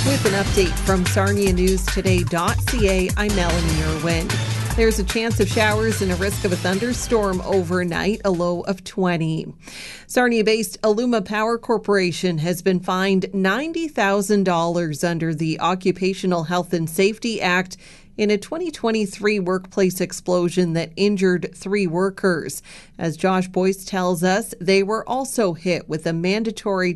With an update from SarniaNewsToday.ca, I'm Melanie Irwin. There's a chance of showers and a risk of a thunderstorm overnight, a low of 20. Sarnia-based Aluma Power Corporation has been fined $90,000 under the Occupational Health and Safety Act in a 2023 workplace explosion that injured 3 workers. As Josh Boyce tells us, they were also hit with a mandatory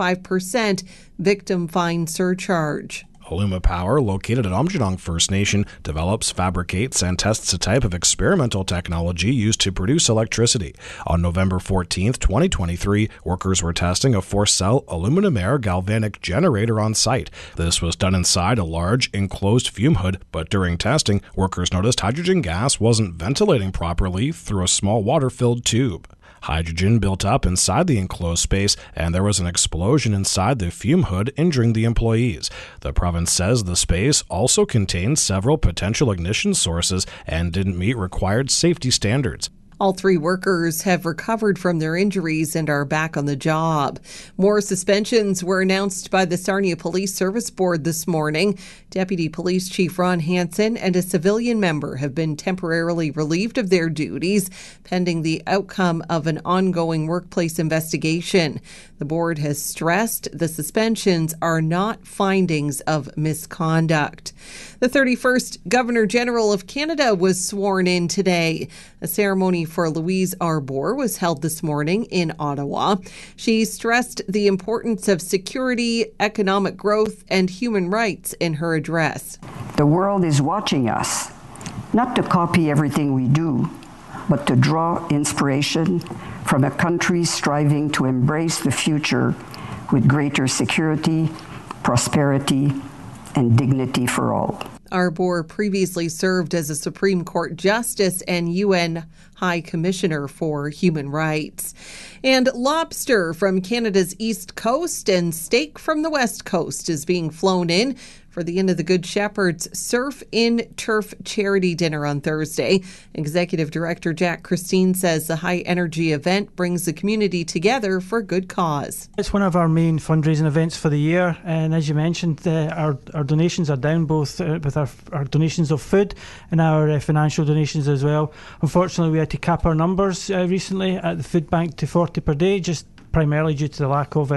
25% victim fine surcharge. Aluma Power, located at Aamjiwnaang First Nation, develops, fabricates, and tests a type of experimental technology used to produce electricity. On November 14, 2023, workers were testing a 4-cell aluminum-air galvanic generator on site. This was done inside a large, enclosed fume hood, but during testing, workers noticed hydrogen gas wasn't ventilating properly through a small water-filled tube. Hydrogen built up inside the enclosed space, and there was an explosion inside the fume hood, injuring the employees. The province says the space also contained several potential ignition sources and didn't meet required safety standards. All 3 workers have recovered from their injuries and are back on the job. More suspensions were announced by the Sarnia Police Service Board this morning. Deputy Police Chief Ron Hansen and a civilian member have been temporarily relieved of their duties, pending the outcome of an ongoing workplace investigation. The board has stressed the suspensions are not findings of misconduct. The 31st Governor General of Canada was sworn in today. A ceremony for Louise Arbour was held this morning in Ottawa. She stressed the importance of security, economic growth, and human rights in her address. The world is watching us, not to copy everything we do, but to draw inspiration from a country striving to embrace the future with greater security, prosperity, and dignity for all. Arbour previously served as a Supreme Court Justice and UN High Commissioner for Human Rights. And lobster from Canada's East Coast and steak from the West Coast is being flown in for the Inn of the Good Shepherd's Surf in Turf charity dinner on Thursday. Executive Director Jack Christine says the high-energy event brings the community together for a good cause. It's one of our main fundraising events for the year, and as you mentioned, our donations are down, both with our donations of food and our financial donations as well. Unfortunately, we had to cap our numbers recently at the food bank to 40 per day, just primarily due to the lack of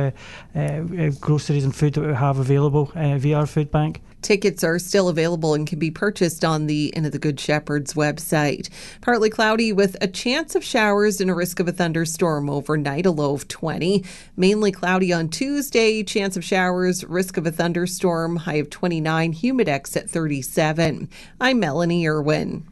groceries and food that we have available via our food bank. Tickets are still available and can be purchased on the Inn of the Good Shepherd's website. Partly cloudy with a chance of showers and a risk of a thunderstorm overnight, a low of 20. Mainly cloudy on Tuesday, chance of showers, risk of a thunderstorm, high of 29, humidex at 37. I'm Melanie Irwin.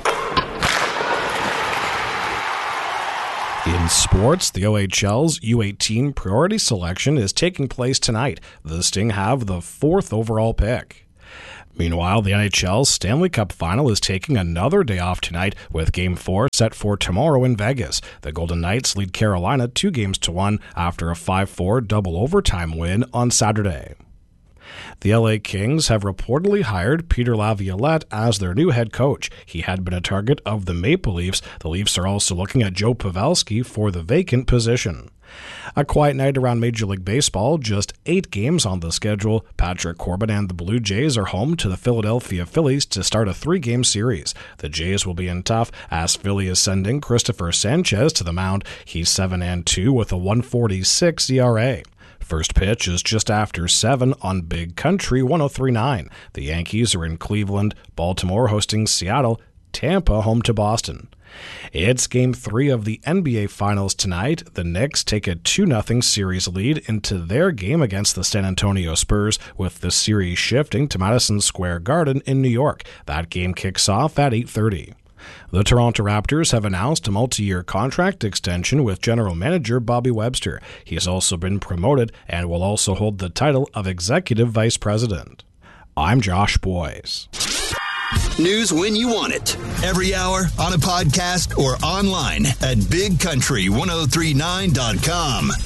In sports, the OHL's U18 priority selection is taking place tonight. The Sting have the 4th overall pick. Meanwhile, the NHL's Stanley Cup Final is taking another day off tonight, with Game 4 set for tomorrow in Vegas. The Golden Knights lead Carolina 2-1 after a 5-4 double overtime win on Saturday. The LA Kings have reportedly hired Peter Laviolette as their new head coach. He had been a target of the Maple Leafs. The Leafs are also looking at Joe Pavelski for the vacant position. A quiet night around Major League Baseball, just 8 games on the schedule. Patrick Corbin and the Blue Jays are home to the Philadelphia Phillies to start a 3-game series. The Jays will be in tough as Philly is sending Christopher Sanchez to the mound. He's 7-2 with a 1.46 ERA. First pitch is just after 7 on Big Country 103.9. The Yankees are in Cleveland, Baltimore hosting Seattle, Tampa home to Boston. It's Game 3 of the NBA Finals tonight. The Knicks take a 2-0 series lead into their game against the San Antonio Spurs, with the series shifting to Madison Square Garden in New York. That game kicks off at 8:30. The Toronto Raptors have announced a multi-year contract extension with general manager Bobby Webster. He has also been promoted and will also hold the title of executive vice president. I'm Josh Boyce. News when you want it. Every hour, on a podcast, or online at bigcountry1039.com.